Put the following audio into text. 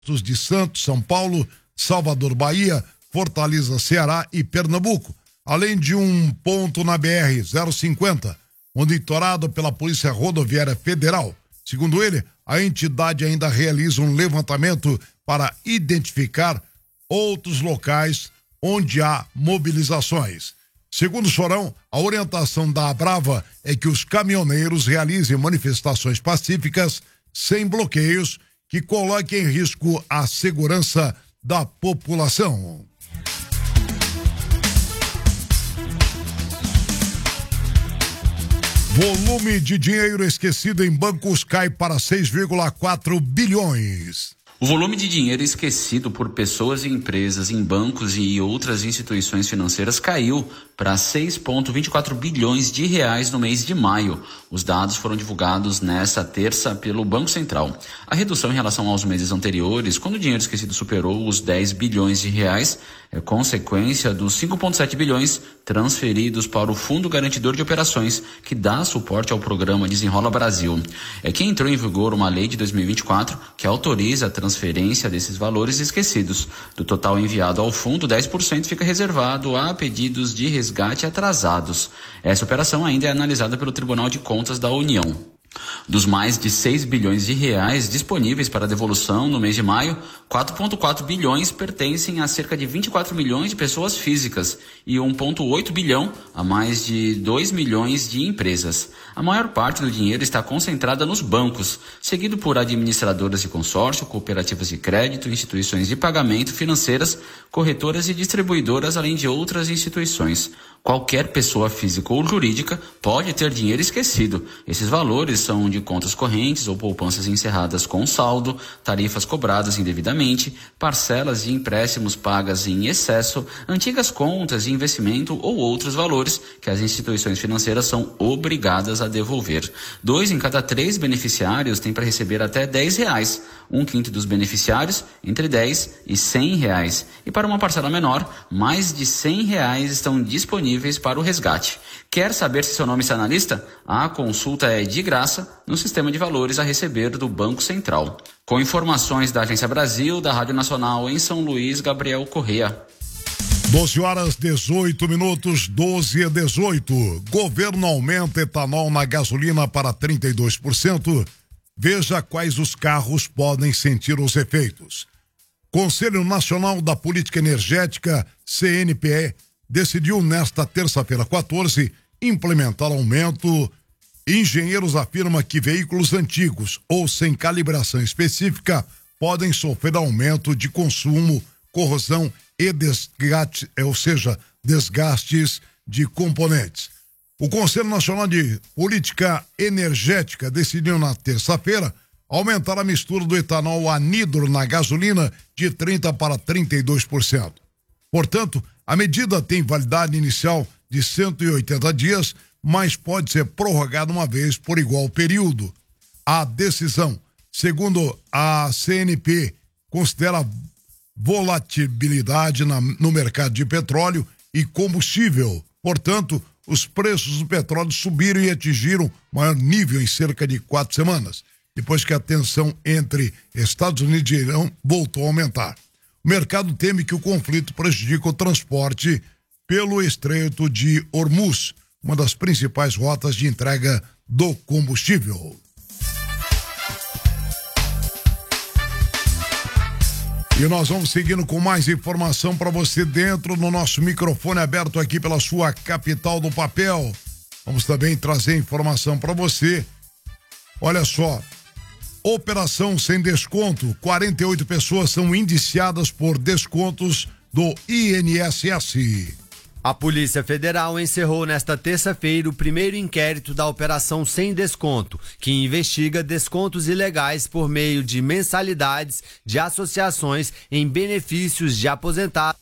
de Santos, São Paulo, Salvador, Bahia, Fortaleza, Ceará e Pernambuco, além de um ponto na BR-050, monitorado pela Polícia Rodoviária Federal. Segundo ele, a entidade ainda realiza um levantamento para identificar outros locais onde há mobilizações. Segundo o Chorão, a orientação da Abrava é que os caminhoneiros realizem manifestações pacíficas, sem bloqueios, que coloquem em risco a segurança da população. Volume de dinheiro esquecido em bancos cai para 6,4 bilhões. O volume de dinheiro esquecido por pessoas e empresas em bancos e outras instituições financeiras caiu para 6,24 bilhões de reais no mês de maio. Os dados foram divulgados nesta terça pelo Banco Central. A redução em relação aos meses anteriores, quando o dinheiro esquecido superou os 10 bilhões de reais, é consequência dos 5,7 bilhões transferidos para o Fundo Garantidor de Operações, que dá suporte ao programa Desenrola Brasil. É que entrou em vigor uma lei de 2024 que autoriza a transferência desses valores esquecidos. Do total enviado ao fundo, 10% fica reservado a pedidos de resgate atrasados. Essa operação ainda é analisada pelo Tribunal de Contas da União. Dos mais de 6 bilhões de reais disponíveis para devolução no mês de maio, 4,4 bilhões pertencem a cerca de 24 milhões de pessoas físicas e 1,8 bilhão a mais de 2 milhões de empresas. A maior parte do dinheiro está concentrada nos bancos, seguido por administradoras de consórcio, cooperativas de crédito, instituições de pagamento financeiras, corretoras e distribuidoras, além de outras instituições. Qualquer pessoa física ou jurídica pode ter dinheiro esquecido. Esses valores são de contas correntes ou poupanças encerradas com saldo, tarifas cobradas indevidamente, parcelas de empréstimos pagas em excesso, antigas contas de investimento ou outros valores que as instituições financeiras são obrigadas a devolver. 2 em cada 3 beneficiários têm para receber até R$10. 1/5 dos beneficiários entre R$10 e R$100. E para uma parcela menor, mais de R$100 estão disponíveis para o resgate. Quer saber se seu nome está na lista? A consulta é de graça no sistema de valores a receber do Banco Central. Com informações da Agência Brasil, da Rádio Nacional em São Luís, Gabriel Correa. 12h18, 12h18. Governo aumenta etanol na gasolina para 32%. Veja quais os carros podem sentir os efeitos. Conselho Nacional da Política Energética, CNPE, decidiu nesta terça-feira 14 implementar aumento. Engenheiros afirmam que veículos antigos ou sem calibração específica podem sofrer aumento de consumo, corrosão e desgaste, ou seja, desgastes de componentes. O Conselho Nacional de Política Energética decidiu na terça-feira aumentar a mistura do etanol anidro na gasolina de 30% para 32%. Portanto, a medida tem validade inicial de 180 dias, mas pode ser prorrogada uma vez por igual período. A decisão, segundo a CNP, considera volatilidade no mercado de petróleo e combustível. Portanto, os preços do petróleo subiram e atingiram maior nível em cerca de 4 semanas, depois que a tensão entre Estados Unidos e Irã voltou a aumentar. O mercado teme que o conflito prejudique o transporte pelo Estreito de Hormuz, uma das principais rotas de entrega do combustível. E nós vamos seguindo com mais informação para você dentro do nosso microfone aberto aqui pela sua capital do papel. Vamos também trazer informação para você. Olha só, operação sem desconto, 48 pessoas são indiciadas por descontos do INSS. A Polícia Federal encerrou nesta terça-feira o primeiro inquérito da Operação Sem Desconto, que investiga descontos ilegais por meio de mensalidades de associações em benefícios de aposentados